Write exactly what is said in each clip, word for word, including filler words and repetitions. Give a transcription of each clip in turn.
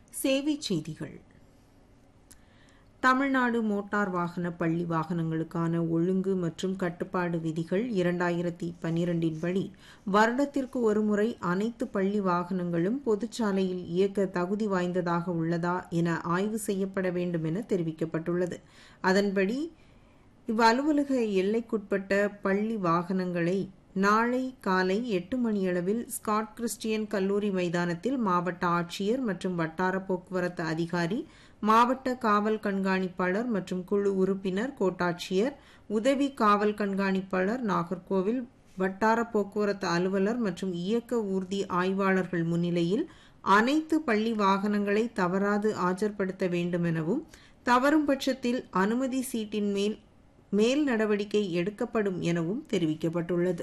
சேவைச் செய்திகள். தமிழ்நாடு மோட்டார் வாகன பள்ளி வாகனங்களுக்கான ஒழுங்கு மற்றும் கட்டுப்பாடு விதிகள் இரண்டாயிரத்தி பன்னிரண்டின் படி வருடத்திற்கு ஒருமுறை அனைத்து பள்ளி வாகனங்களும் பொதுச்சாலையில் இயக்க தகுதி வாய்ந்ததாக உள்ளதா என ஆய்வு செய்யப்பட வேண்டும் என தெரிவிக்கப்பட்டுள்ளது. அதன்படி இவ்வலுவலக எல்லைக்குட்பட்ட பள்ளி வாகனங்களை நாளை காலை எட்டு மணியளவில் ஸ்காட் கிறிஸ்டியன் கல்லூரி மைதானத்தில் மாவட்ட ஆட்சியர் மற்றும் வட்டார போக்குவரத்து அதிகாரி, மாவட்ட காவல் கண்காணிப்பாளர் மற்றும் குழு உறுப்பினர், கோட்டாட்சியர், உதவி காவல் கண்காணிப்பாளர், நாகர்கோவில் வட்டார போக்குவரத்து அலுவலர் மற்றும் இயக்க ஊர்தி ஆய்வாளர்கள் முன்னிலையில் அனைத்து பள்ளி வாகனங்களை தவறாது ஆஜர்படுத்த வேண்டும் எனவும், தவறும் பட்சத்தில் அனுமதி சீட்டின் மேல் மேல் நடவடிக்கை எடுக்கப்படும் எனவும் தெரிவிக்கப்பட்டுள்ளது.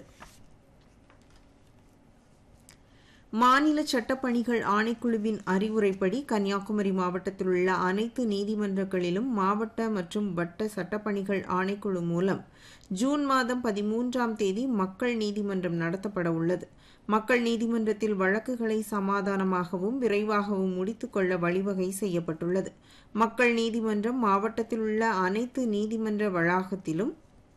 மாநில சட்டப்பணிகள் ஆணைக்குழுவின் அறிவுரைப்படி கன்னியாகுமரி மாவட்டத்தில் உள்ள அனைத்து நீதிமன்றங்களிலும் மாவட்ட மற்றும் வட்ட சட்டப்பணிகள் ஆணைக்குழு மூலம் ஜூன் மாதம் பதிமூன்றாம் தேதி மக்கள் நீதிமன்றம் நடத்தப்பட உள்ளது. மக்கள் நீதிமன்றத்தில் வழக்குகளை சமாதானமாகவும் விரைவாகவும் முடித்துக் கொள்ள வழிவகை செய்யப்பட்டுள்ளது. மக்கள் நீதிமன்றம் மாவட்டத்தில் உள்ள அனைத்து நீதிமன்ற வளாகத்திலும்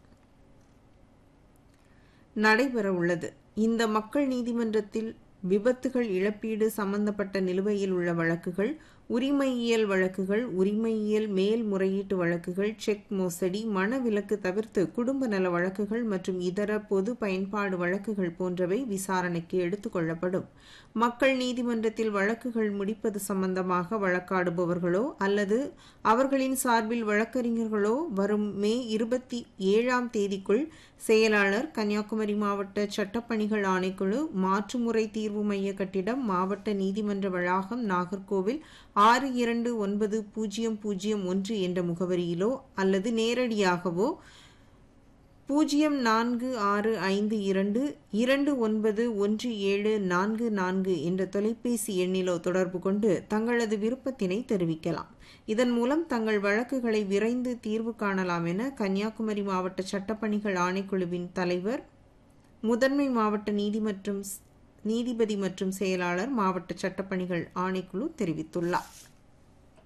நடைபெற உள்ளது. இந்த மக்கள் நீதிமன்றத்தில் விபத்துகள் இழப்பீடு சம்பந்தப்பட்ட நிலுவையில் உள்ள வழக்குகள், உரிமையியல் வழக்குகள், உரிமையியல் மேல்முறையீட்டு வழக்குகள், செக் மோசடி, மனவிலக்கு தவிர்த்து குடும்ப நல வழக்குகள் மற்றும் இதர பொது பயன்பாடு வழக்குகள் போன்றவை விசாரணைக்கு எடுத்துக் கொள்ளப்படும். மக்கள் நீதிமன்றத்தில் வழக்குகள் முடிப்பது சம்பந்தமாக வழக்காடுபவர்களோ அல்லது அவர்களின் சார்பில் வழக்கறிஞர்களோ வரும் மே இருபத்தி ஏழாம் தேதிக்குள் செயலாளர், கன்னியாகுமரி மாவட்ட சட்டப்பணிகள் ஆணைக்குழு, மாற்றுமுறை தீர்வு மைய கட்டிடம், மாவட்ட நீதிமன்ற வளாகம், நாகர்கோவில் ஆறு இரண்டு ஒன்பது பூஜ்ஜியம் பூஜ்ஜியம் ஒன்று என்ற முகவரியிலோ அல்லது நேரடியாகவோ பூஜ்ஜியம் நான்கு ஆறு ஐந்து இரண்டு இரண்டு ஒன்பது ஒன்று ஏழு நான்கு நான்கு என்ற தொலைபேசி எண்ணிலோ தொடர்பு கொண்டு தங்களது விருப்பத்தினை தெரிவிக்கலாம். இதன் மூலம் தங்கள் வழக்குகளை விரைந்து தீர்வு காணலாம் என கன்னியாகுமரி மாவட்ட சட்டப்பணிகள் ஆணைக்குழுவின் தலைவர், முதன்மை மாவட்ட நீதி மற்றும் நீதிபதி மற்றும் செயலாளர், மாவட்ட சட்டப்பணிகள் ஆணைக்குழு தெரிவித்துள்ளார்.